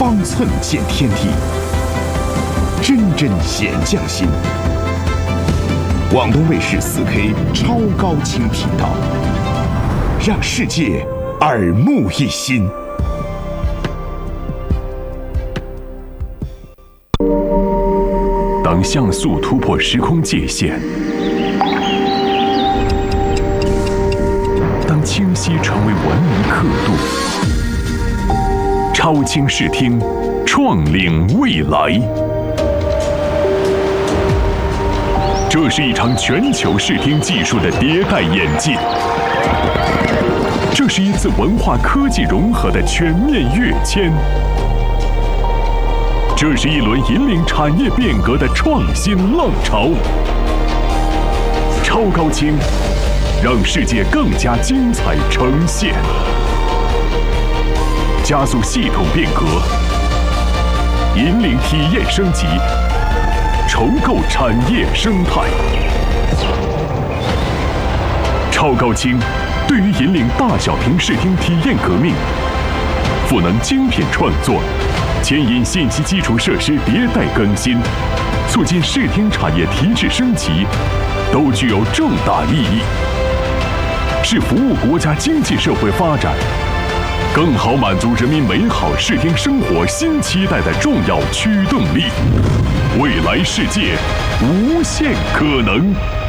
方寸见天地，真真显匠心。广东卫视4K 超高清频道，让世界耳目一新。 当像素突破时空界限，当清晰成为文明刻度，超清视听，创领未来。这是一场全球视听技术的迭代演进，这是一次文化科技融合的全面跃迁，这是一轮引领产业变革的创新浪潮。超高清，让世界更加精彩呈现，加速系统变革，引领体验升级，重构产业生态。超高清对于引领大小屏视听体验革命，赋能精品创作，牵引信息基础设施迭代更新，促进视听产业提质升级，都具有重大意义，是服务国家经济社会发展，更好满足人民美好视听生活新期待的重要驱动力。未来世界无限可能。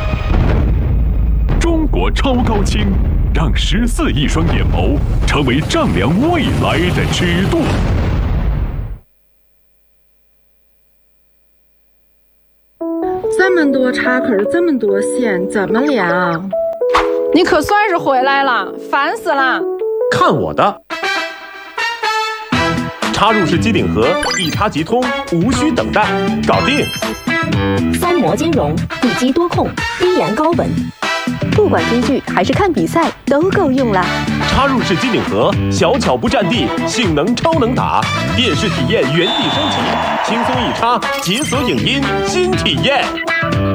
中国超高清，让14亿双眼眸成为丈量未来的尺度。 这么多插口，这么多线，怎么量？ 你可算是回来了，烦死了！ 看我的！插入式机顶盒，一插即通，无需等待，搞定。 3模兼容，一机多控，低延高稳，不管追剧还是看比赛都够用了。 插入式机顶盒，小巧不占地，性能超能打，电视体验原地升级，轻松一插，解锁影音新体验。